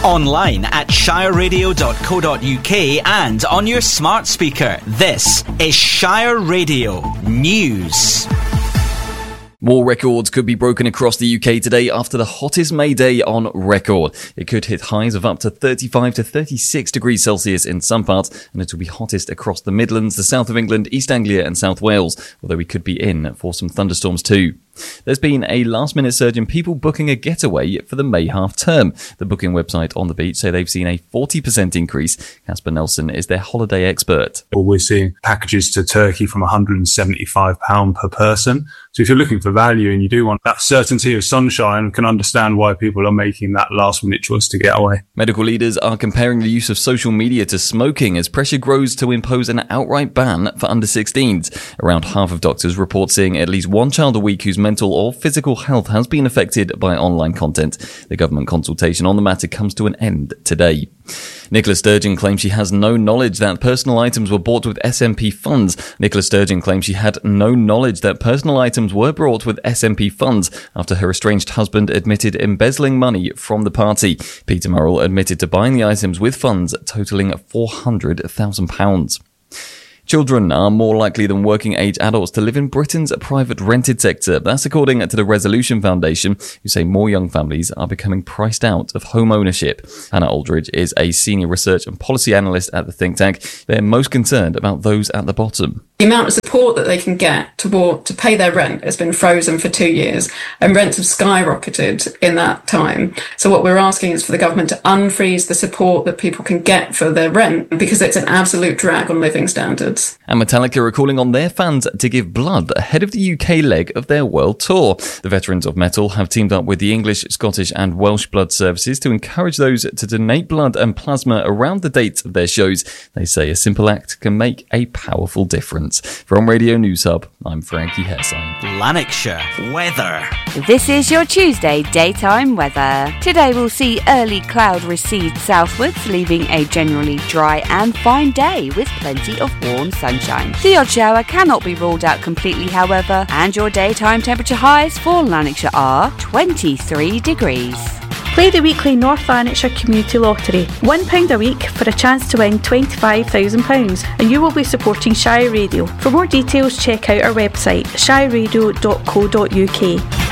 Online at shireradio.co.uk and on your smart speaker. This is Shire Radio News. More records could be broken across the UK today after the hottest May day on record. It could hit highs of up to 35 to 36 degrees Celsius in some parts, and it will be hottest across the Midlands, the south of England, East Anglia and South Wales, although we could be in for some thunderstorms too. There's been a last-minute surge in people booking a getaway for the May half-term. The booking website On The Beach say they've seen a 40% increase. Casper Nelson is their holiday expert. We're seeing packages to Turkey from £175 per person. So if you're looking for value and you do want that certainty of sunshine, can understand why people are making that last-minute choice to get away. Medical leaders are comparing the use of social media to smoking as pressure grows to impose an outright ban for under-16s. Around half of doctors report seeing at least one child a week whose mental or physical health has been affected by online content. The government consultation on the matter comes to an end today. Nicola Sturgeon claims she has no knowledge that personal items were bought with SNP funds. Nicola Sturgeon claims she had no knowledge that personal items were bought with SNP funds after her estranged husband admitted embezzling money from the party. Peter Murrell admitted to buying the items with funds totalling £400,000. Children are more likely than working-age adults to live in Britain's private rented sector. That's according to the Resolution Foundation, who say more young families are becoming priced out of home ownership. Hannah Aldridge is a senior research and policy analyst at the think tank. They're most concerned about those at the bottom. The amount of support that they can get to pay their rent has been frozen for 2 years, and rents have skyrocketed in that time. So what we're asking is for the government to unfreeze the support that people can get for their rent, because it's an absolute drag on living standards. And Metallica are calling on their fans to give blood ahead of the UK leg of their world tour. The veterans of metal have teamed up with the English, Scottish and Welsh blood services to encourage those to donate blood and plasma around the dates of their shows. They say a simple act can make a powerful difference. From Radio News Hub, I'm Frankie Hersine. Lanarkshire weather. This is your Tuesday daytime weather. Today we'll see early cloud recede southwards, leaving a generally dry and fine day with plenty of warm sunshine. The odd shower cannot be ruled out completely, however, and your daytime temperature highs for Lanarkshire are 23 degrees. Play the weekly North Lanarkshire Community Lottery. £1 a week for a chance to win £25,000, and you will be supporting Shire Radio. For more details, check out our website, shireradio.co.uk.